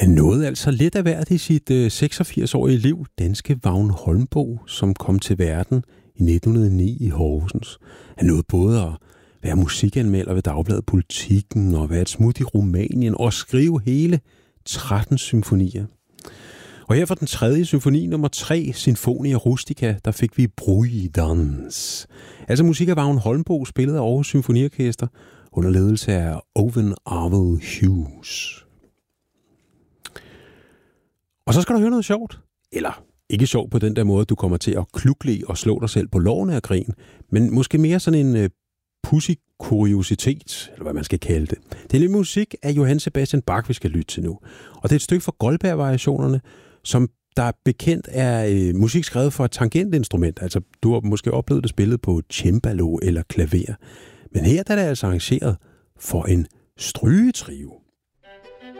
Han nåede altså lidt af hvert i sit 86-årige liv, danske Vagn Holmboe, som kom til verden i 1909 i Horsens. Han nåede både at være musikanmelder ved Dagbladet Politikken og være et smut i Rumænien og skrive hele 13 symfonier. Og her for den 3. symfoni, nummer 3, Sinfonia Rustica, der fik vi Brydans. Altså musik af Vagn Holmboe, spillet af Aarhus Symfoniorkester under ledelse af Owen Arvel Hughes. Og så skal du høre noget sjovt. Eller ikke sjovt på den der måde, du kommer til at klukle og slå dig selv på lårene af grin, men måske mere sådan en pussy kuriositet, eller hvad man skal kalde det. Det er lidt musik af Johann Sebastian Bach, vi skal lytte til nu. Og det er et stykke fra Goldberg-variationerne, som der bekendt er musik skrevet for et tangentinstrument. Altså, du har måske oplevet det spillet på cembalo eller klaver. Men her der er det altså arrangeret for en strygetrio.